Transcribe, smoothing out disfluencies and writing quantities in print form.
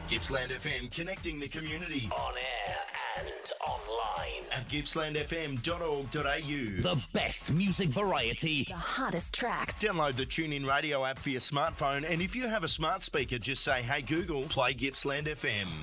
Gippsland FM, connecting the community. On air and online. At gippslandfm.org.au. The best music variety. The hottest tracks. Download the TuneIn Radio app for your smartphone, and if you have a smart speaker, just say, "Hey Google, play Gippsland FM."